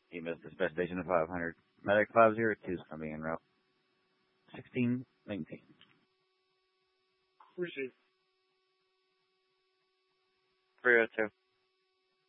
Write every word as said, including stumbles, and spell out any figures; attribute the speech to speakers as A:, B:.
A: He missed the special station of five hundred. Medic five zero two is coming in route sixteen nineteen.
B: Receive.
A: three oh two.